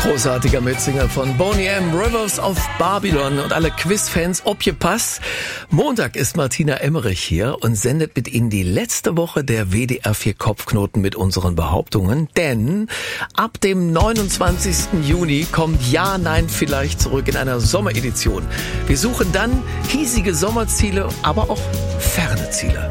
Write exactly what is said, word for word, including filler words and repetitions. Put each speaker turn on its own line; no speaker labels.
Großartiger Mitsänger von Boney M. Rivers of Babylon und alle Quizfans, ob je pass. Montag ist Martina Emmerich hier und sendet mit Ihnen die letzte Woche der W D R vier Kopfknoten mit unseren Behauptungen. Denn ab dem neunundzwanzigsten Juni kommt Ja, Nein, Vielleicht zurück in einer Sommeredition. Wir suchen dann hiesige Sommerziele, aber auch ferne Ziele.